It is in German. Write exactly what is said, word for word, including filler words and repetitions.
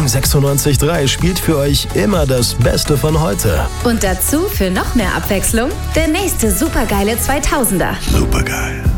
sechsundneunzig Komma drei spielt für euch immer das Beste von heute. Und dazu für noch mehr Abwechslung der nächste supergeile zweitausender. Supergeil.